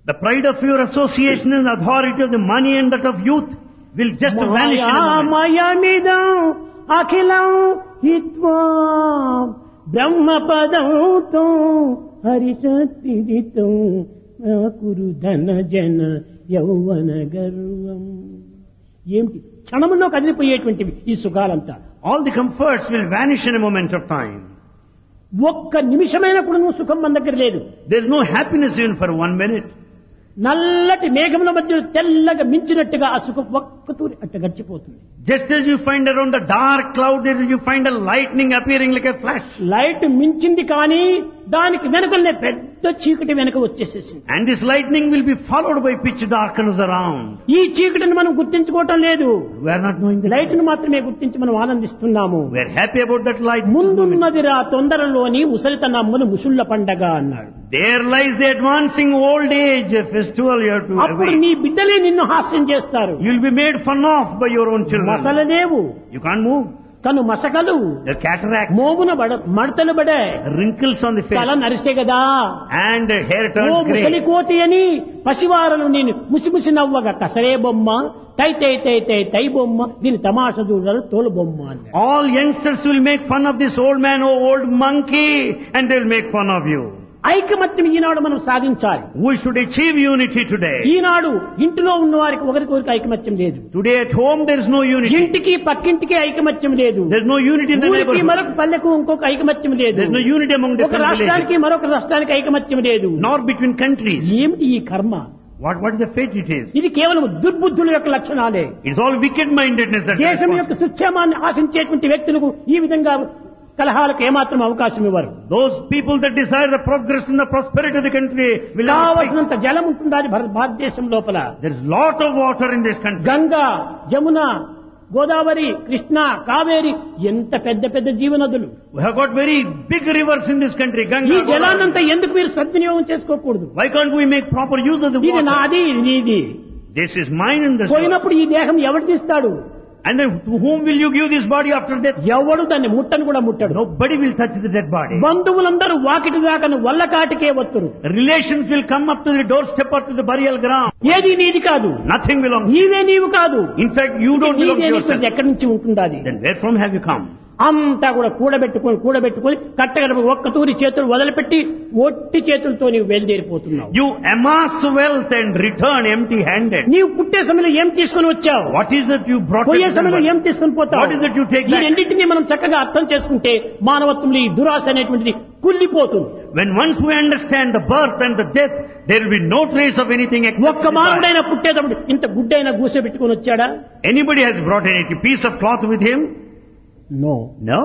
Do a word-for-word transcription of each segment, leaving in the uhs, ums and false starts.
The pride of your association and authority of the money and that of youth will just vanish in a moment. మాయామయమిదం అఖిలం హిత్వా బ్రహ్మపదంతో హరిశక్తిదితం కురు ధన జన యౌవన గర్వం. ఏమిటి క్షణంలో కదిలిపోయేటువంటివి ఈ సుఖాలంతా. All the comforts will vanish in a moment of time. ఒక్క నిమిషమైన కూడా నువ్వు సుఖం మన దగ్గర లేదు. There is no happiness even for one minute. నల్లటి మేఘముల మధ్య తెల్లగా మించినట్టుగా ఆ సుఖం ఒక్కతూరి అట్ట గడిచిపోతుంది. Just as you find around the dark cloud, there you find a lightning appearing like a flash. Light మించింది కానీ దానికి వెనుకనే పెద్ద చీకటి వెనుక వచ్చేసేసింది. And this lightning will be followed by pitch darkness around. ఈ చీకటిని మనం గుర్తించుకోవటం లేదు. We are not knowing the light ను మాత్రమే గుర్తించి మనం ఆనందిస్తున్నాము. We are happy about that light. ముందున్నదిరా తొందరలోని ముసలితనమ్మును ముసుళ్ళ పండగ అన్నాడు. There lies the advancing old age festival you have to అప్పుడు await. నీ బిడ్డలే నిన్ను హాస్యం చేస్తారు. You will be made fun of by your own children. మసలలేవు, You can't move. కను మసకలు, The cataract, మోమున బడ మడతలు బడే, wrinkles on the తల face, నరిసే కదా. and hair ఓ turns ముసలి grey. కోతి అని పసివారలు నేను ముసిముసి నవ్వగా కసరే బొమ్మ, తై తై తై తై తై బొమ్మ, దీని తమాష చూడాలి తోలు బొమ్మ అని. All youngsters will make fun of this old man, oh old monkey, and they will make fun of you. ఐకమత్యం ఈనాడు మనం సాధించాలి. We should achieve unity today. ఈనాడు ఇంటిలో ఉన్న వారికి ఒకరికొకరికి ఐకమత్యం లేదు. Today at home there is no unity. ఇంటికి పక్కింటికి ఐకమత్యం లేదు. There is no unity in the ఊరికి neighborhood. మరొక పల్లెకు ఇంకొక ఐకమత్యం లేదు. There is no unity among ఒక different రాష్ట్రానికి villages. మరొక రాష్ట్రానికి ఐకమత్యం లేదు. Nor between countries. ఏమిటి ఈ కర్మ? What, what is the fate it is? ఇది కేవలం దుర్బుద్ధుల యొక్క లక్షణాలే. It's all wicked-mindedness that's దేశం యొక్క responsible. సుక్షేమాన్ని ఆశించేటువంటి వ్యక్తులకు ఈ విధంగా కలహాలకు ఏమాత్రం అవకాశం ఇవ్వరు. Those people that desire the progress and the prosperity of the country will not fight. కావలసినంత జలం ఉంటుండాలి భారతదేశం లోపల. There is lot of water in this country. Ganga, Jamuna, Godavari, Krishna, Kaveri ఎంత పెద్ద పెద్ద జీవనదులు. We have got very big rivers in this country. ఈ Ganga, Godavari. జలాన్నంతా ఎందుకు మీరు సద్వినియోగం చేసుకోకూడదు? Why can't we make proper use of the ఇది water? నాది, ఇది నీది. This is mine and this. పోయినప్పుడు ఈ దేహం ఎవరు తీస్తాడు? And then to whom will you give this body after death? ఎవడు దాన్ని ముట్టను కూడా ముట్టడు. Nobody will touch the dead body. బంధువులందరూ వాకిటి దాకా వల్ల కాటికే వస్తురు. Relations will come up to the doorstep or to the burial ground. ఏది నీది కాదు, Nothing belongs. నీవే నీవు కాదు. In fact, you don't belong to నీదే yourself. నీకు ఎక్కడి నుంచి ఉంటుందాది? Then where from have you come? అంతా కూడా కూడబెట్టుకొని కూడబెట్టుకొని కట్టగడప ఒక్క తూరి చేతులు వదిలిపెట్టి ఒట్టి చేతులతో నీవు బయలుదేరిపోతున్నావు. You amass wealth and return empty-handed. నీవు పుట్టే సమయంలో ఏం తీసుకొని వచ్చావు? What is it you brought? పోయే with you? సమయంలో ఏం తీసుకొని పోతావు? What is it you take ఈ back? రెండింటినీ మనం చక్కగా అర్థం చేసుకుంటే మానవత్వంలో ఈ దురాశ అనేటువంటిది కుళ్ళిపోతుంది. When once we understand the birth and the death, there will be no trace of anything except ఒక్క మానవుడైనా పుట్టేటప్పుడు ఇంత గుడ్డైనా గూసె పెట్టుకొని వచ్చాడా? Anybody has brought any piece of cloth with him? No. No.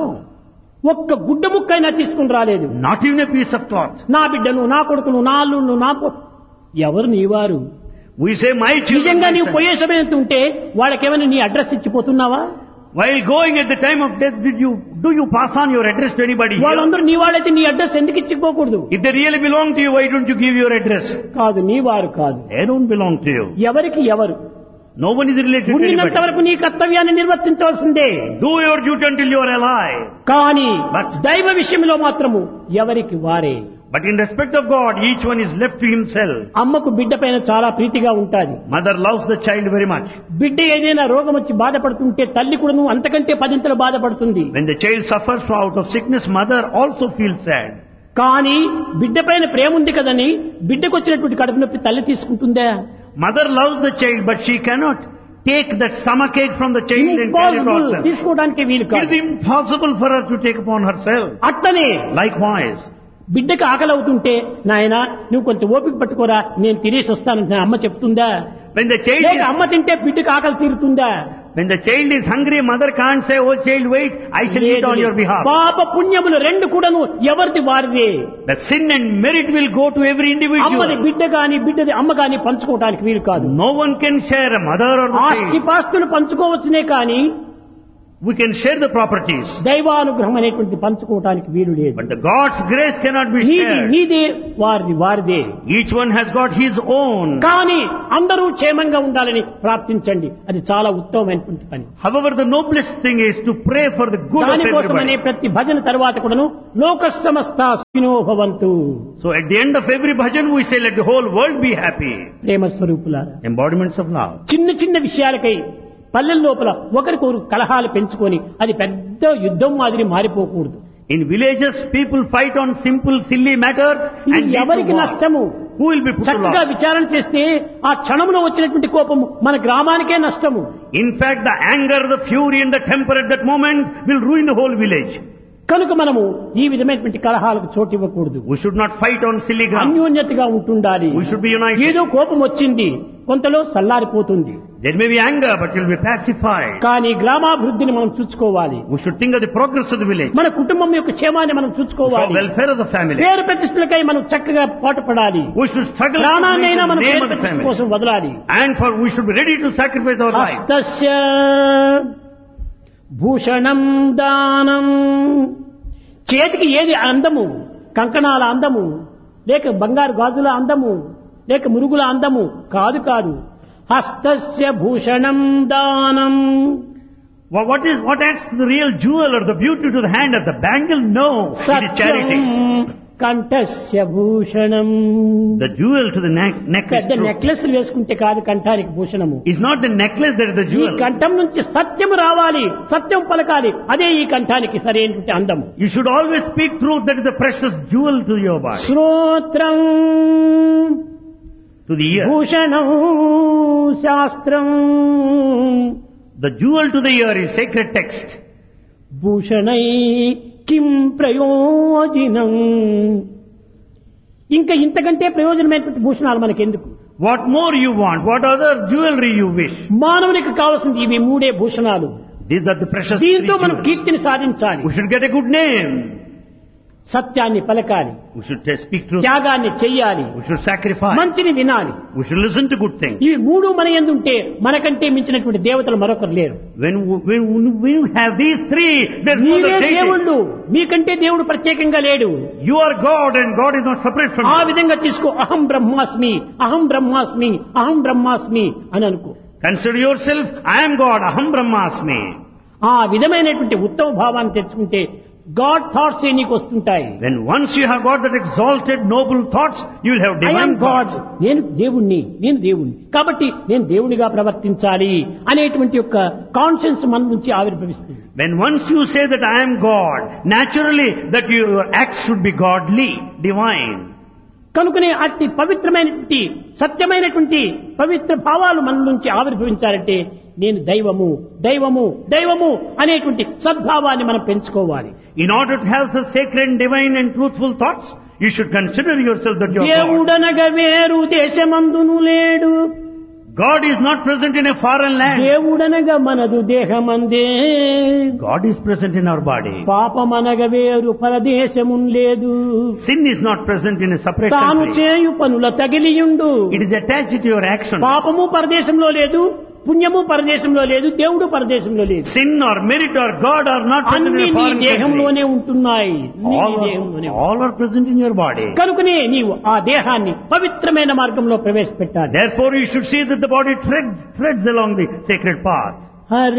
ఒక్క గుడ్డ ముక్కైనా తీసుకుని రాలేదు. Not even a piece of cloth. నా బిడ్డను, నా కొడుకును, నా అల్లును, నా పో- ఎవరు నీవారు? We say my children. నిజంగా my నీవు son. పోయే సమయం ఉంటే వాళ్ళకేమైనా నీ address ఇచ్చిపోతున్నావా? While going at the time of death, did you do you pass on your address to anybody here? వాళ్ళందరూ నీ వాళ్ళైతే నీ అడ్రస్ ఎందుకు ఇచ్చిపోకూడదు? If they really belong to you, why don't you give your address? కాదు, నీ వారు కాదు. They don't belong to you. ఎవరికి ఎవరు? No one is related to ఉన్నంత anybody. వరకు నీ కర్తవ్యాన్ని నిర్వర్తించవలసిందే. Do your duty until you are alive. కానీ But- దైవ విషయంలో మాత్రము ఎవరికి వారే. But in respect of God, each one is left to himself. అమ్మకు బిడ్డ పైన చాలా ప్రీతిగా ఉంటాది. Mother loves the child very much. బిడ్డ ఏదైనా రోగం వచ్చి బాధపడుతుంటే తల్లి కూడాను అంతకంటే పదింతలు బాధపడుతుంది. When the child suffers out of sickness, mother also feels sad. కానీ బిడ్డ పైన ప్రేమ ఉంది కదని బిడ్డకు వచ్చినటువంటి కడుపు నొప్పి తల్లి తీసుకుంటుందా? Mother loves the child, but she cannot take that stomach ache from the child and carry it Impossible. herself. తీసుకోవడానికి వీలు It కాదు. is impossible for her to take upon herself. అట్లనే Likewise, బిడ్డకు ఆకలి అవుతుంటే నాయన నువ్వు కొంచెం ఓపిక పట్టుకోరా నేను తినేసి వస్తానంటే అమ్మ చెప్తుందా? when the child లేక is, అమ్మ తింటే బిడ్డకు ఆకలి తీరుతుందా? when the child is hungry, mother can't say, "Oh child, wait, I shall eat on your behalf." పాప పుణ్యములు రెండు కూడాను ఎవరిది వారిదే. The sin and merit will go to every అమ్మది individual. బిడ్డ గాని బిడ్డది అమ్మ గాని పంచుకోవడానికి వీలు కాదు. No one can share a mother or the ఆస్తి child. పాస్తులు పంచుకోవచ్చునే కానీ We can share the properties. దైవానుగ్రహం అనేటువంటి పంచుకోవటానికి వీలు లేదు. But the God's grace cannot be నీది shared. నీదే, వారిది వారిదే. Each one has got his own. కానీ అందరూ క్షేమంగా ఉండాలని ప్రార్థించండి, అది చాలా ఉత్తమమైనటువంటి పని. However, the noblest thing is to pray for the good of దానికోసమనే everybody. ప్రతి భజన తర్వాత కూడాను లోక సమస్త సుఖినో భవంతు. So at the end of every bhajan we say, let the whole world be happy. ప్రేమ స్వరూపులారా, Embodiments of love. చిన్న చిన్న విషయాలకై పల్లెల లోపల ఒకరికొకరు కలహాలు పెంచుకొని అది పెద్ద యుద్ధం మాదిరి మారిపోకూడదు. In villages, people fight on simple, silly matters and ఇది lead to ఎవరికి war. నష్టము? Who will be put to చక్కగా loss? విచారణ చేస్తే ఆ క్షణంలో వచ్చినటువంటి కోపము మన గ్రామానికే నష్టము. In fact, the anger, the fury and the temper at that moment will ruin the whole village. కనుక మనము ఈ విధమైనటువంటి కలహాలకు చోటు ఇవ్వకూడదు. We should not fight on silly ground. అన్యోన్యతగా ఉంటుండాలి. We should be united. ఏదో కోపం వచ్చింది, కొంతలో సల్లారిపోతుంది. There may be anger, but it will be pacified. కానీ గ్రామాభివృద్ధిని మనం చూసుకోవాలి. We should think of the progress of the village. మన కుటుంబం యొక్క క్షేమాన్ని మనం For చూసుకోవాలి. welfare of the family. పేరు ప్రతిష్టలకై మనం చక్కగా పాటుపడాలి. We should struggle for ప్రాణాన్నైనా the మనం name పేరు of the ప్రతిష్ట family. కోసం వదలాలి. And for we should be ready to sacrifice our life. హస్తస్య Bhushanam దానం. చేతికి ఏది అందము? కంకణాల అందము, లేక బంగారు గాజుల అందము, లేక మురుగుల అందము కాదు కాదు. హస్తస్య భూషణం దానం. Well, what is what adds to the real jewel or the beauty to the hand of the bangle? No, it is Satyam charity. కంఠస్య Bhushanam. The jewel to the neck, neck is పెద్ద truth. నెక్లెస్లు వేసుకుంటే కాదు కంఠానికి భూషణము. It's not the necklace that is the ఈ jewel. కంఠం నుంచి సత్యము రావాలి, సత్యం పలకాలి, అదే ఈ కంఠానికి సరైనటువంటి అందము. You should always speak truth. That is the precious jewel to your body, శ్రోత్రం to the ear. Bhushanam శాస్త్రం. The jewel to the ear is sacred text. భూషణై కిం ప్రయోజనం. ఇంకా ఇంతకంటే ప్రయోజనమైనటువంటి భూషణాలు మనకెందుకు? What more you want? What other jewelry you wish? మానవునికి కావాల్సింది ఇవి మూడే భూషణాలు. These are the precious three దీంతో మనం jewels. కీర్తిని సాధించాలి. We should get a good name. సత్యాన్ని పలకాలి, We should uh, speak truth. త్యాగాన్ని చెయ్యాలి, We should sacrifice. మంచిని వినాలి. We should listen to good things. ఇవి మూడు మన యందు ఉంటే మనకంటే మించినటువంటి దేవతలు మరొకరు లేరు. When when when you have these three, there's no నీవే other deity. దేవుళ్ళు, మీకంటే దేవుడు ప్రత్యేకంగా లేడు. You are God and God is not separate from ఆ you. విధంగా తీసుకో. అహం బ్రహ్మాస్మి, అహం బ్రహ్మాస్మి, అహం బ్రహ్మాస్మి అని అనుకో. Consider yourself, I am God, Aham Brahmasmi. ఆ విధమైనటువంటి ఉత్తమ భావాన్ని తెచ్చుకుంటే గాడ్ థాట్స్ నీకు వస్తుంటాయి. When once you have got that exalted, noble thoughts, you will have I divine yam God, thoughts. నేను దేవుణ్ణి, నేను దేవుణ్ణి కాబట్టి నేను దేవుడిగా ప్రవర్తించాలి అనేటువంటి యొక్క కాన్షియన్స్ మన నుంచి ఆవిర్భవిస్తుంది. When once you say that I am God, naturally that your acts should be godly, divine. కనుకనే అట్టి పవిత్రమైనటువంటి సత్యమైనటువంటి పవిత్ర భావాలు మన నుంచి ఆవిర్భవించాలంటే నేను దైవము దైవము దైవము అనేటువంటి సద్భావాన్ని మనం పెంచుకోవాలి. In order to have such sacred, divine and truthful thoughts, you should consider yourself that you are God. దేవుడనగా వేరు దేశమందును లేడు. God is not present in a foreign land. దేవుడనగా మనదు దేహమందే. God is present in our body. పాపమనగా వేరు పరదేశమున్ లేదు. Sin is not present in a separate తాను country. చేయు పనుల తగిలియుండు. It is attached to your actions. పాపము పరదేశంలో లేదు, పుణ్యము పరదేశంలో లేదు, దేవుడు పరదేశంలో లేదు. Sin or merit or God are not present అన్ని in a నీ foreign country. దేహంలోనే ఉంటున్నాయి. అన్ని నీ All దేహంలోనే are, all are present in your body. కనుకనే నీవు ఆ దేహాన్ని పవిత్రమైన మార్గంలో ప్రవేశపెట్టాలి. Therefore you should see that the body treads, treads along the sacred path. Hari